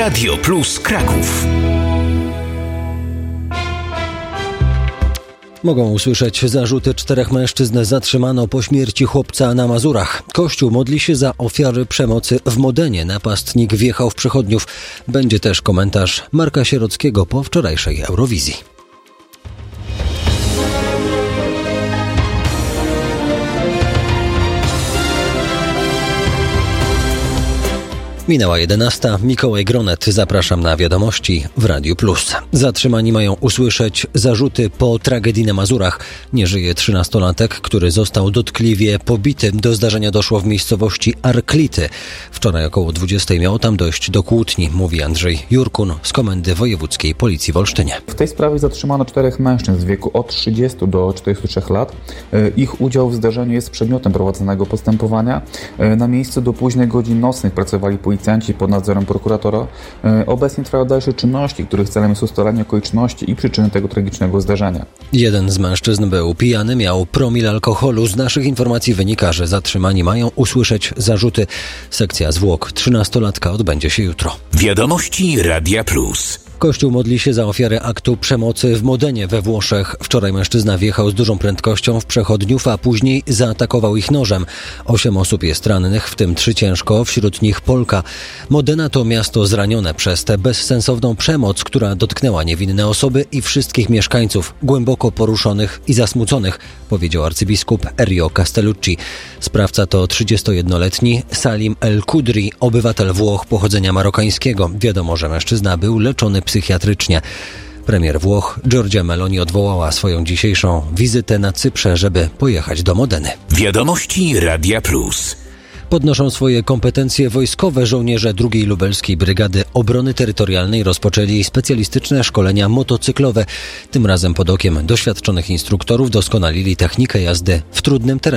Radio Plus Kraków. Mogą usłyszeć zarzuty 4 mężczyzn zatrzymano po śmierci chłopca na Mazurach. Kościół modli się za ofiary przemocy w Modenie. Napastnik wjechał w przechodniów. Będzie też komentarz Marka Sierockiego po wczorajszej Eurowizji. Minęła 11. Mikołaj Gronet. Zapraszam na wiadomości w Radiu Plus. Zatrzymani mają usłyszeć zarzuty po tragedii na Mazurach. Nie żyje 13-latek, który został dotkliwie pobity. Do zdarzenia doszło w miejscowości Arklity. Wczoraj około 20 miało tam dojść do kłótni, mówi Andrzej Jurkun z Komendy Wojewódzkiej Policji w Olsztynie. W tej sprawie zatrzymano 4 mężczyzn w wieku od 30 do 43 lat. Ich udział w zdarzeniu jest przedmiotem prowadzonego postępowania. Na miejscu do późnych godzin nocnych pracowali policjanci pod nadzorem prokuratora. Obecnie trwają dalsze czynności, których celem jest ustalenie okoliczności i przyczyny tego tragicznego zdarzenia. Jeden z mężczyzn był pijany, miał promil alkoholu. Z naszych informacji wynika, że zatrzymani mają usłyszeć zarzuty. Sekcja zwłok 13-latka odbędzie się jutro. Wiadomości Radia Plus. Kościół modli się za ofiary aktu przemocy w Modenie we Włoszech. Wczoraj mężczyzna wjechał z dużą prędkością w przechodniów, a później zaatakował ich nożem. 8 osób jest rannych, w tym 3 ciężko, wśród nich Polka. Modena to miasto zranione przez tę bezsensowną przemoc, która dotknęła niewinne osoby i wszystkich mieszkańców, głęboko poruszonych i zasmuconych, powiedział arcybiskup Erio Castellucci. Sprawca to 31-letni Salim El Kudri, obywatel Włoch pochodzenia marokańskiego. Wiadomo, że mężczyzna był leczony psychiatrycznie. Premier Włoch Giorgia Meloni odwołała swoją dzisiejszą wizytę na Cyprze, żeby pojechać do Modeny. Wiadomości Radia Plus. Podnoszą swoje kompetencje wojskowe. Żołnierze 2. Lubelskiej Brygady Obrony Terytorialnej rozpoczęli specjalistyczne szkolenia motocyklowe. Tym razem pod okiem doświadczonych instruktorów doskonalili technikę jazdy w trudnym terenie.